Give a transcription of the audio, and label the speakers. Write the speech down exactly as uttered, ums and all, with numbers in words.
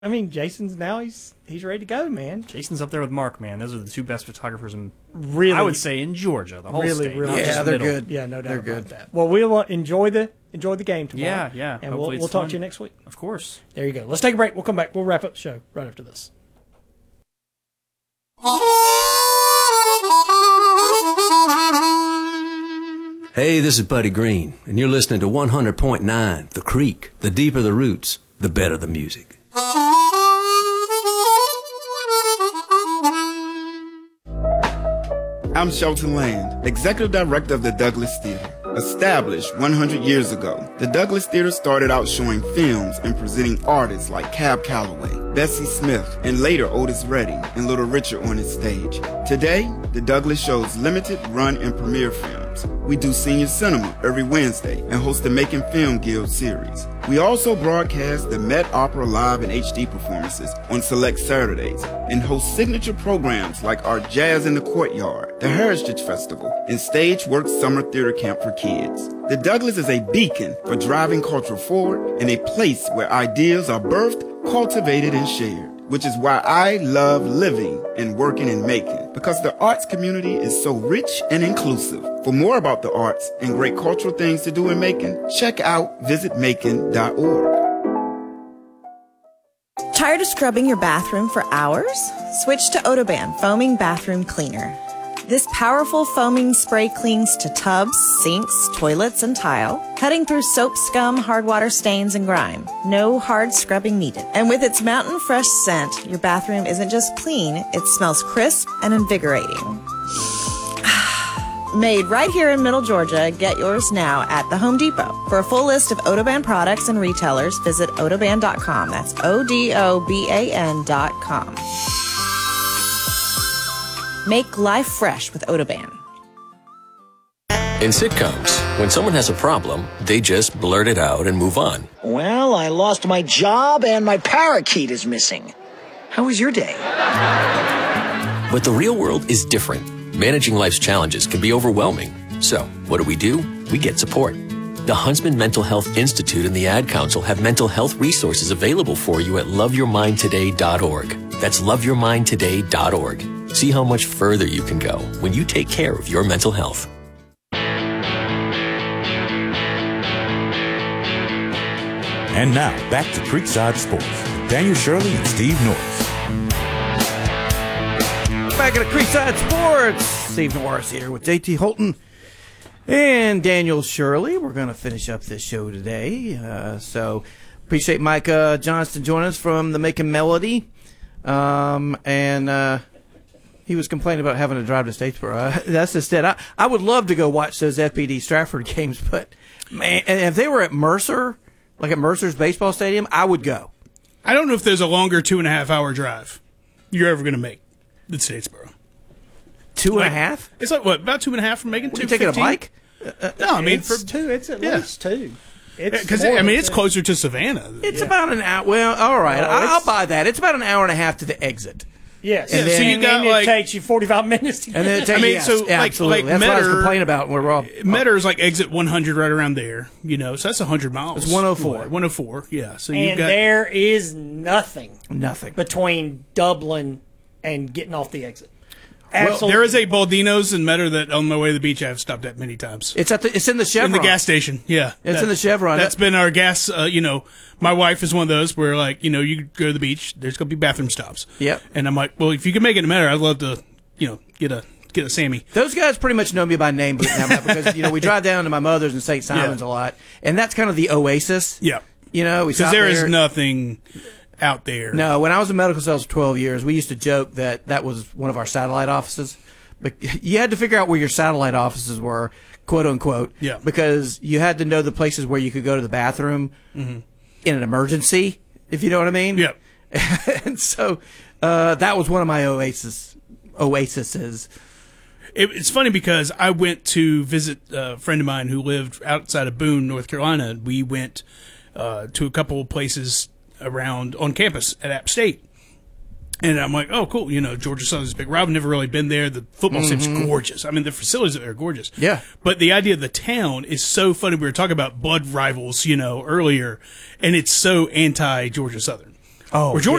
Speaker 1: I mean, Jason's now he's he's ready to go, man.
Speaker 2: Jason's up there with Mark, man. Those are the two best photographers in,
Speaker 1: really,
Speaker 2: I would say, in Georgia, the whole
Speaker 1: really,
Speaker 2: state.
Speaker 1: really,
Speaker 3: yeah, they're good.
Speaker 1: Yeah, no doubt
Speaker 3: they're
Speaker 1: about
Speaker 3: good.
Speaker 1: that. Well, we'll uh, enjoy the enjoy the game tomorrow.
Speaker 2: Yeah, yeah.
Speaker 1: And
Speaker 2: Hopefully
Speaker 1: we'll, we'll
Speaker 2: it's
Speaker 1: talk
Speaker 2: fun.
Speaker 1: to you next week.
Speaker 2: Of course.
Speaker 1: There you go. Let's take a break. We'll come back. We'll wrap up the show right after this.
Speaker 4: Hey, this is Buddy Green, and you're listening to one hundred point nine, The Creek. The deeper the roots, the better the music.
Speaker 5: I'm Shelton Land, Executive Director of the Douglas Theater. Established one hundred years ago, the Douglas Theater started out showing films and presenting artists like Cab Calloway, Bessie Smith, and later Otis Redding and Little Richard on its stage. Today, the Douglas shows limited run and premiere films. We do senior cinema every Wednesday and host the Making Film Guild series. We also broadcast the Met Opera live and H D performances on select Saturdays and host signature programs like our Jazz in the Courtyard, the Heritage Festival, and Stage Works Summer Theater Camp for Kids. The Douglas is a beacon for driving culture forward and a place where ideas are birthed, cultivated, and shared, which is why I love living and working in Macon, because the arts community is so rich and inclusive. For more about the arts and great cultural things to do in Macon, check out visit macon dot org.
Speaker 6: Tired of scrubbing your bathroom for hours? Switch to Odoban Foaming Bathroom Cleaner. This powerful foaming spray cleans to tubs, sinks, toilets, and tile, cutting through soap scum, hard water stains, and grime. No hard scrubbing needed. And with its mountain fresh scent, your bathroom isn't just clean, it smells crisp and invigorating. Made right here in Middle Georgia, get yours now at the Home Depot. For a full list of Odoban products and retailers, visit odoban dot com. That's O D O B A N dot com. Make life fresh with Odoban.
Speaker 7: In sitcoms, when someone has a problem, they just blurt it out and move on.
Speaker 8: Well, I lost my job and my parakeet is missing. How was your day?
Speaker 7: But the real world is different. Managing life's challenges can be overwhelming. So, what do we do? We get support. The Huntsman Mental Health Institute and the Ad Council have mental health resources available for you at love your mind today dot org. That's love your mind today dot org. See how much further you can go when you take care of your mental health.
Speaker 9: And now, back to Creekside Sports with Daniel Shirley and Steve Norris.
Speaker 3: Back at Creekside Sports, Steve Norris here with J T Holton and Daniel Shirley. We're going to finish up this show today. Uh, so appreciate Mike uh, Johnston joining us from the Making Melody. Um, and uh, he was complaining about having to drive to Statesboro. Uh, that's just it. I, I would love to go watch those F P D Stratford games, but man, and if they were at Mercer, like at Mercer's baseball stadium, I would go.
Speaker 10: I don't know if there's a longer two and a half hour drive you're ever going to make than Statesboro.
Speaker 3: Two and
Speaker 10: like,
Speaker 3: a half?
Speaker 10: It's like, what, about two and a half from Macon?
Speaker 3: Are you taking a bike?
Speaker 10: Uh, no, I mean,
Speaker 1: it's
Speaker 10: for,
Speaker 1: two. It's at
Speaker 10: yeah.
Speaker 1: least two.
Speaker 10: Because I mean, it's
Speaker 1: two.
Speaker 10: closer to Savannah.
Speaker 3: It's
Speaker 1: Yeah.
Speaker 3: about an hour. Well, all right,
Speaker 1: No,
Speaker 3: I- I'll
Speaker 1: it's-
Speaker 3: buy that. It's about an hour and a half to the exit.
Speaker 1: Yes.
Speaker 3: And
Speaker 1: And
Speaker 3: then-
Speaker 1: then,
Speaker 10: so you got,
Speaker 1: and
Speaker 10: like-
Speaker 1: it takes you forty-five minutes to get
Speaker 3: And then it
Speaker 1: there.
Speaker 3: takes,
Speaker 10: I mean,
Speaker 3: yes,
Speaker 10: so, like-
Speaker 3: absolutely.
Speaker 10: like
Speaker 3: That's what I was
Speaker 10: Metter-
Speaker 3: complaining about. When we're all
Speaker 10: Metter is like exit one hundred right around there, you know, so that's one hundred miles.
Speaker 3: It's one oh four.
Speaker 10: one oh four, yeah. So you've
Speaker 1: And
Speaker 10: got.
Speaker 1: there is nothing
Speaker 3: nothing.
Speaker 1: between Dublin and getting off the exit.
Speaker 10: Well,
Speaker 1: Absolutely.
Speaker 10: there is a Baldino's in Metter that on my way to the beach I've stopped at many times.
Speaker 3: It's at the. It's in the Chevron.
Speaker 10: In the gas station, yeah.
Speaker 3: It's
Speaker 10: That-
Speaker 3: in the Chevron.
Speaker 10: That's been our gas, uh, you know, my wife is one of those where, like, you know, you go to the beach, there's going to be bathroom stops.
Speaker 3: Yep.
Speaker 10: And I'm like, well, if you can make it in Metter, I'd love to, you know, get a get a Sammy.
Speaker 3: Those guys pretty much know me by name because you know we drive down to my mother's in Saint Simons
Speaker 10: Yeah.
Speaker 3: a lot, and that's kind of the oasis.
Speaker 10: Yeah.
Speaker 3: You know, we
Speaker 10: Because
Speaker 3: stop
Speaker 10: there is
Speaker 3: there.
Speaker 10: nothing out there.
Speaker 3: No, when I was in medical sales for twelve years, we used to joke that that was one of our satellite offices. But you had to figure out where your satellite offices were, quote unquote,
Speaker 10: Yeah.
Speaker 3: because you had to know the places where you could go to the bathroom
Speaker 10: Mm-hmm.
Speaker 3: in an emergency, if you know what I mean.
Speaker 10: Yeah.
Speaker 3: And so uh, that was one of my oasis oases.
Speaker 10: It, it's funny because I went to visit a friend of mine who lived outside of Boone, North Carolina. We went uh, to a couple of places around on campus at App State. And I'm like, oh, cool. You know, Georgia Southern's big. I've never really been there. The football
Speaker 3: Mm-hmm.
Speaker 10: stadium's gorgeous. I mean, the facilities there are gorgeous.
Speaker 3: Yeah.
Speaker 10: But the idea of the town is so funny. We were talking about blood rivals, you know, earlier, and it's so anti-Georgia Southern.
Speaker 3: Oh,
Speaker 10: where Georgia